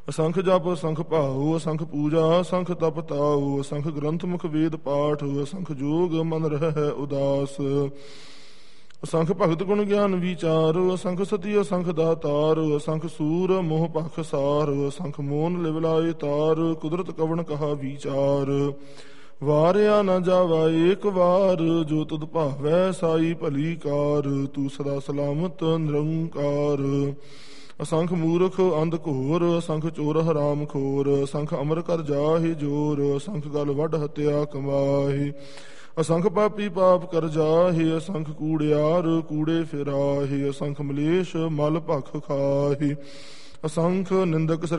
ਅਸੰਖ ਜਪ ਅਸੰਖ ਭਾਉ ਅਸੰਖ ਪੂਜਾ ਅਸੰਖ ਤਪ ਤਾਉ ਅਸੰਖ ਗ੍ਰੰਥ ਮੁਖ ਵੇਦ ਪਾਠ ਅਸੰਖ ਜੋਗ ਮਨ ਰਹਿ ਉਦਾਸ ਅਸੰਖ ਭਗਤ ਗੁਣ ਗਿਆਨ ਵਿਚਾਰ ਅਸੰਖ ਸਤੀ ਅਸੰਖ ਦਾਤਾਰ ਅਸੰਖ ਸੂਰ ਮੋਹ ਪਖ ਸਾਰ ਅਸੰਖ ਮੋਨ ਲਿਵਲਾਏ ਤਾਰ ਕੁਦਰਤ ਕਵਣ ਕਹਾ ਵਿਚਾਰ ਵਾਰਿਆ ਨਾ ਜਾਵਾ ਏਕ ਵਾਰ ਜੋ ਤੁਧ ਭਾਵੈ ਸਾਈ ਭਲੀ ਕਾਰ ਤੂੰ ਸਦਾ ਸਲਾਮਤ ਨਿਰੰਕਾਰ ਅਸੰਖ ਮੂਰਖ ਅੰਧ ਘੋਰ ਅਸੰਖ ਚੋਰ ਹਰਾਮ ਖੋਰ ਅਸੰਖ ਅਮਰ ਕਰ ਜਾਹਿ ਜੋਰ ਅਸੰਖ ਗਲ ਵੱਢ ਹਤਿਆ ਕਮਾਹੀ ਅਸੰਖ ਪਾਪੀ ਪਾਪ ਕਰ ਜਾਹਿ ਅਸੰਖ ਕੂੜਿਆਰ ਕੂੜੇ ਫਿਰਾਹੀ ਅਸੰਖ ਮਲੇਸ਼ ਮਲ ਭਖ ਖਾਹੀ ਅਸੰਖ ਨਿੰਦਕ